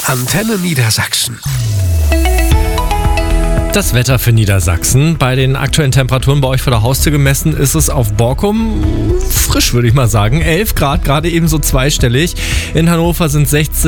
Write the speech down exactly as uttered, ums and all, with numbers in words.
Antenne Niedersachsen. Das Wetter für Niedersachsen. Bei den aktuellen Temperaturen bei euch vor der Haustür gemessen ist es auf Borkum frisch, würde ich mal sagen. elf Grad, gerade eben so zweistellig. In Hannover sind sechzehn.